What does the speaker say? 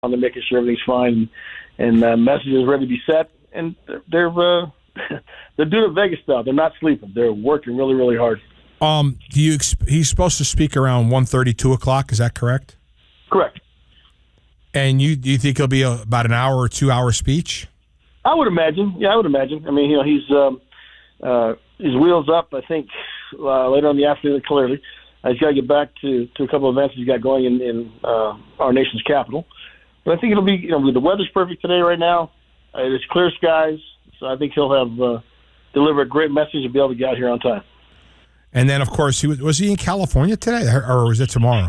they're making sure everything's fine, and messages ready to be set. And they're doing it Vegas style. They're not sleeping. They're working really, really hard. He's supposed to speak around 1:30, 2 o'clock. Is that correct? Correct. And do you think it'll be about an hour or 2 hour speech? I would imagine. Yeah, I would imagine. I mean, he's his wheels up. I think later on in the afternoon, clearly, he's got to get back to a couple of events he's got going in our nation's capital. But I think it'll be. The weather's perfect today. Right now, it's clear skies, so I think he'll have deliver a great message and be able to get out here on time. And then, of course, was he in California today, or was it tomorrow?